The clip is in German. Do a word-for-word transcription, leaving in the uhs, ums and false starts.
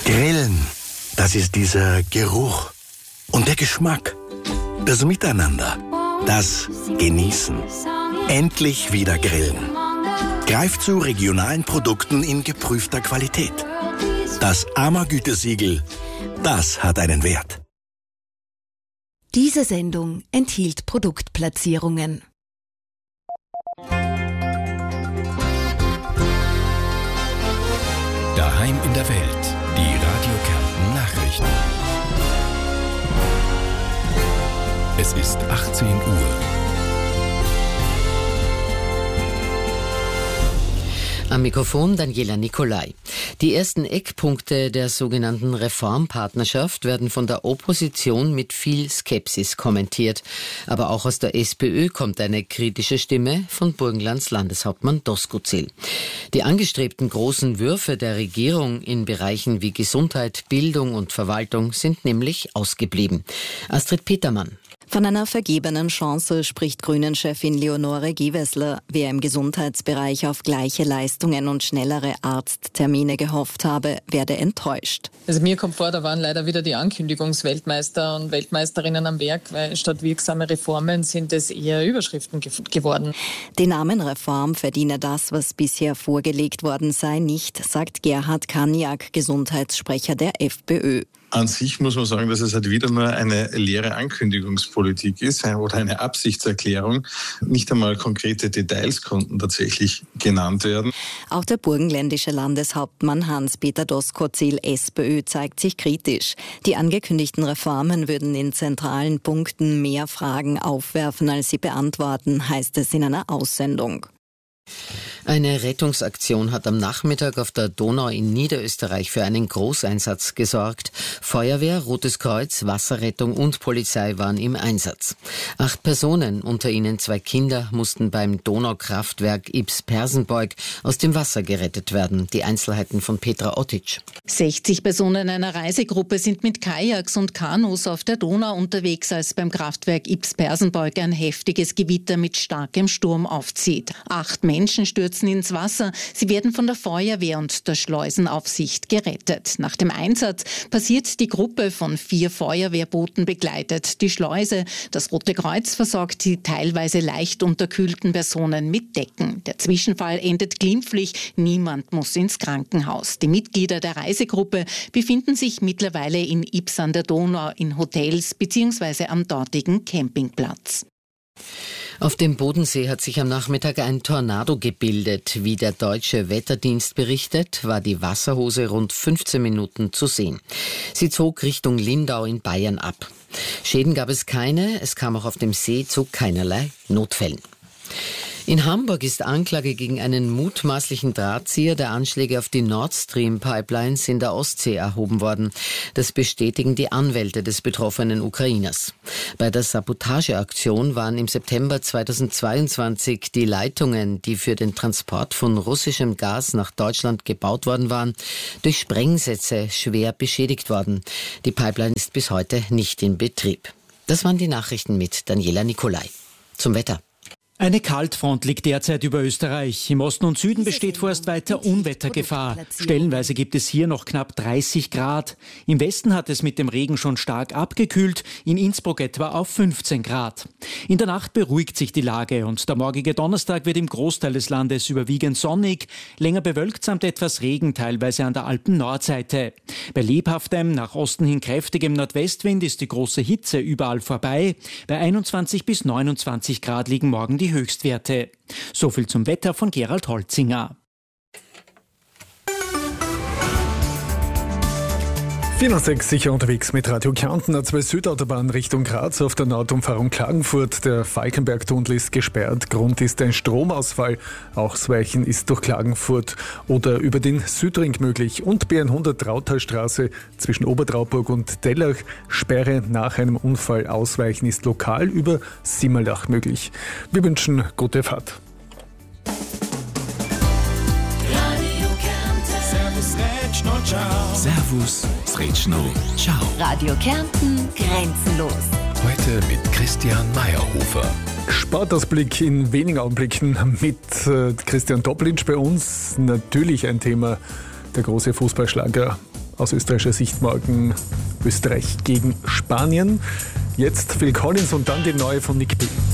Grillen, das ist dieser Geruch und der Geschmack, das Miteinander, das Genießen. Endlich wieder grillen. Greift zu regionalen Produkten in geprüfter Qualität. Das A M A-Gütesiegel, das hat einen Wert. Diese Sendung enthielt Produktplatzierungen. Daheim in der Welt, die Radio Kärnten Nachrichten. Es ist achtzehn Uhr. Am Mikrofon Daniela Nicolai. Die ersten Eckpunkte der sogenannten Reformpartnerschaft werden von der Opposition mit viel Skepsis kommentiert. Aber auch aus der SPÖ kommt eine kritische Stimme von Burgenlands Landeshauptmann Doskozil. Die angestrebten großen Würfe der Regierung in Bereichen wie Gesundheit, Bildung und Verwaltung sind nämlich ausgeblieben. Astrid Petermann. Von einer vergebenen Chance spricht Grünen-Chefin Leonore Gewessler. Wer im Gesundheitsbereich auf gleiche Leistungen und schnellere Arzttermine gehofft habe, werde enttäuscht. Also mir kommt vor, da waren leider wieder die Ankündigungsweltmeister und Weltmeisterinnen am Werk, weil statt wirksame Reformen sind es eher Überschriften ge- geworden. Die Namenreform verdiene das, was bisher vorgelegt worden sei, nicht, sagt Gerhard Kaniak, Gesundheitssprecher der FPÖ. An sich muss man sagen, dass es halt wieder nur eine leere Ankündigungspolitik ist oder eine Absichtserklärung. Nicht einmal konkrete Details konnten tatsächlich genannt werden. Auch der burgenländische Landeshauptmann Hans-Peter Doskozil, SPÖ, zeigt sich kritisch. Die angekündigten Reformen würden in zentralen Punkten mehr Fragen aufwerfen, als sie beantworten, heißt es in einer Aussendung. Eine Rettungsaktion hat am Nachmittag auf der Donau in Niederösterreich für einen Großeinsatz gesorgt. Feuerwehr, Rotes Kreuz, Wasserrettung und Polizei waren im Einsatz. Acht Personen, unter ihnen zwei Kinder, mussten beim Donaukraftwerk Ybbs-Persenbeug aus dem Wasser gerettet werden. Die Einzelheiten von Petra Ottic. sechzig Personen einer Reisegruppe sind mit Kajaks und Kanus auf der Donau unterwegs, als beim Kraftwerk Ybbs-Persenbeug ein heftiges Gewitter mit starkem Sturm aufzieht. Acht Menschen stürzen ins Wasser. Sie werden von der Feuerwehr und der Schleusenaufsicht gerettet. Nach dem Einsatz passiert die Gruppe von vier Feuerwehrbooten begleitet die Schleuse. Das Rote Kreuz versorgt die teilweise leicht unterkühlten Personen mit Decken. Der Zwischenfall endet glimpflich. Niemand muss ins Krankenhaus. Die Mitglieder der Reisegruppe befinden sich mittlerweile in Ybbs an der Donau in Hotels bzw. am dortigen Campingplatz. Auf dem Bodensee hat sich am Nachmittag ein Tornado gebildet. Wie der deutsche Wetterdienst berichtet, war die Wasserhose rund fünfzehn Minuten zu sehen. Sie zog Richtung Lindau in Bayern ab. Schäden gab es keine, es kam auch auf dem See zu keinerlei Notfällen. In Hamburg ist Anklage gegen einen mutmaßlichen Drahtzieher der Anschläge auf die Nord Stream Pipelines in der Ostsee erhoben worden. Das bestätigen die Anwälte des betroffenen Ukrainers. Bei der Sabotageaktion waren im September zweitausendzweiundzwanzig die Leitungen, die für den Transport von russischem Gas nach Deutschland gebaut worden waren, durch Sprengsätze schwer beschädigt worden. Die Pipeline ist bis heute nicht in Betrieb. Das waren die Nachrichten mit Daniela Nicolai. Zum Wetter. Eine Kaltfront liegt derzeit über Österreich. Im Osten und Süden besteht vorerst weiter Unwettergefahr. Stellenweise gibt es hier noch knapp dreißig Grad. Im Westen hat es mit dem Regen schon stark abgekühlt, in Innsbruck etwa auf fünfzehn Grad. In der Nacht beruhigt sich die Lage und der morgige Donnerstag wird im Großteil des Landes überwiegend sonnig, länger bewölkt samt etwas Regen teilweise an der Alpen-Nordseite. Bei lebhaftem, nach Osten hin kräftigem Nordwestwind ist die große Hitze überall vorbei. Bei einundzwanzig bis neunundzwanzig Grad liegen morgen die Höchstwerte. So viel zum Wetter von Gerald Holzinger. vier nach sechs sicher unterwegs mit Radio Kärnten, A zwei Südautobahn Richtung Graz auf der Nordumfahrung Klagenfurt. Der Falkenberg-Tunnel ist gesperrt. Grund ist ein Stromausfall. Ausweichen ist durch Klagenfurt oder über den Südring möglich. Und B hundert Trautalstraße zwischen Obertrauburg und Dellach. Sperre nach einem Unfall. Ausweichen ist lokal über Simmerlach möglich. Wir wünschen gute Fahrt. Servus, Sretschno, ciao. Radio Kärnten grenzenlos. Heute mit Christian Meyerhofer. Sportausblick in wenigen Augenblicken mit äh, Christian Toplitsch bei uns. Natürlich ein Thema, der große Fußballschlager aus österreichischer Sicht morgen Österreich gegen Spanien. Jetzt Phil Collins und dann die neue von Nick B.